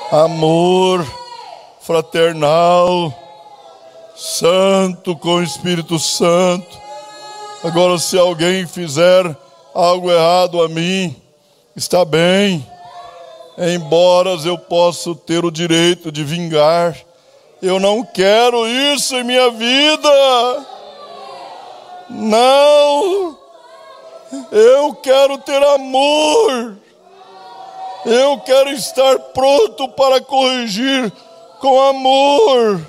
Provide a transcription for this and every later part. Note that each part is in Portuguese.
amor fraternal, santo com o Espírito Santo. Agora, se alguém fizer algo errado a mim, está bem, embora eu possa ter o direito de vingar. Eu não quero isso em minha vida. Não, eu quero ter amor. Eu quero estar pronto para corrigir com amor,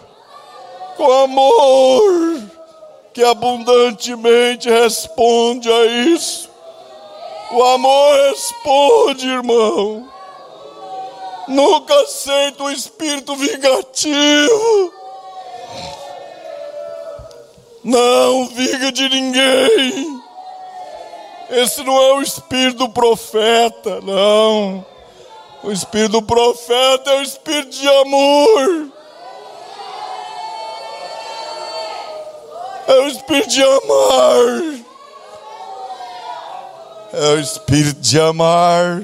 que abundantemente responde a isso. O amor responde, irmão. Nunca aceita o espírito vingativo. Não vinga de ninguém. Esse não é o espírito do profeta, não. O espírito do profeta é o espírito de amor. É o espírito de amar. É o espírito de amar.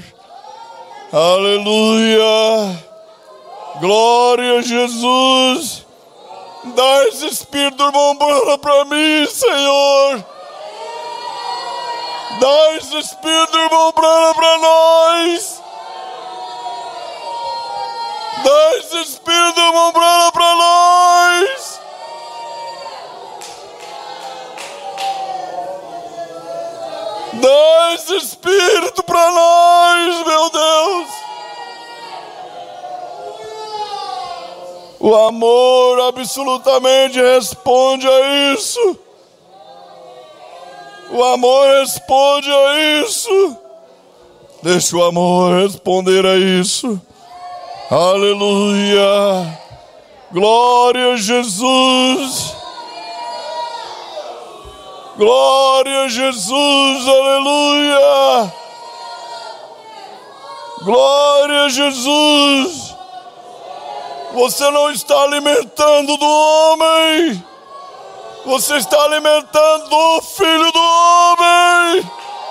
Aleluia. Glória a Jesus. Dá esse espírito do irmão Branham para mim, Senhor. Dá esse espírito do irmão Branham para nós. Dá esse espírito do irmão Branham para nós. Dá esse espírito para nós, meu Deus. O amor absolutamente responde a isso. O amor responde a isso. Deixa o amor responder a isso. Aleluia. Glória a Jesus. Glória a Jesus. Aleluia. Glória a Jesus. Você não está alimentando do homem. Você está alimentando do Filho do homem.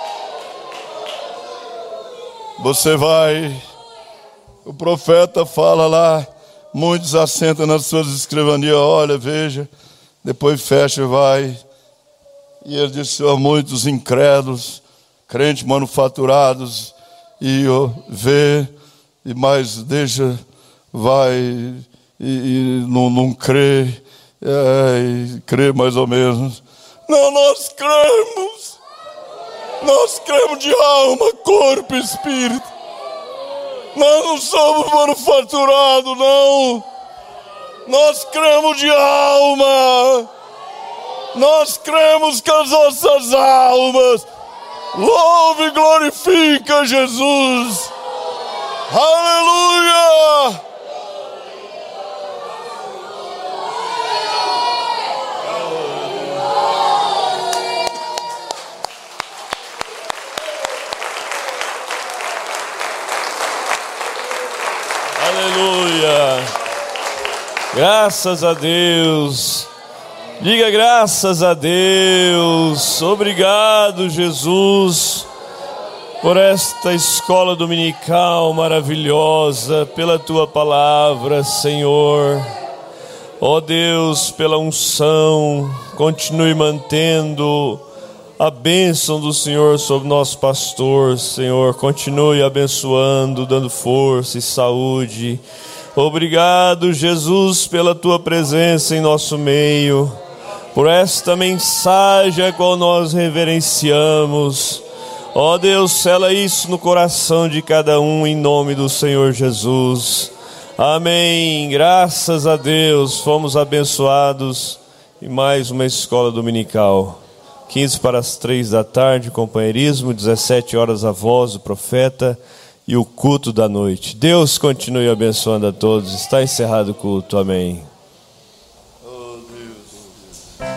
Você vai. O profeta fala lá. Muitos assentam nas suas escrivanias. Olha, veja. Depois fecha e vai. E ele disse: há muitos incrédulos, crentes manufaturados. E vê. E mais deixa. Vai. E não crê. E crê mais ou menos. Não, nós cremos. Nós cremos de alma, corpo e espírito. Nós não somos manufaturados, não. Nós cremos de alma. Nós cremos com as nossas almas. Louve e glorifica Jesus. Aleluia. Aleluia. Graças a Deus. Diga graças a Deus. Obrigado, Jesus, por esta escola dominical maravilhosa, pela tua palavra, Senhor. Ó Deus, pela unção, continue mantendo a bênção do Senhor sobre nosso pastor, Senhor. Continue abençoando, dando força e saúde. Obrigado, Jesus, pela tua presença em nosso meio, por esta mensagem a qual nós reverenciamos. Ó Deus, sela isso no coração de cada um em nome do Senhor Jesus. Amém. Graças a Deus, fomos abençoados em mais uma escola dominical. 15 para as 3 da tarde, companheirismo, 17 horas a voz do profeta e o culto da noite. Deus continue abençoando a todos. Está encerrado o culto. Amém.